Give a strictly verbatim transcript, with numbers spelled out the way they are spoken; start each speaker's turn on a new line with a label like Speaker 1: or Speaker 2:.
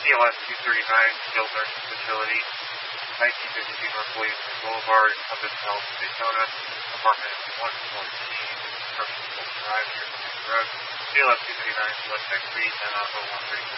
Speaker 1: C L S two thirty-nine, skilled nursing facility, nineteen fifty-two North Williamson Boulevard, Compass Health, Daytona, apartment one fourteen, Commercial Drive, here from the road. C L S two thirty-nine, select next read, and on one thirty.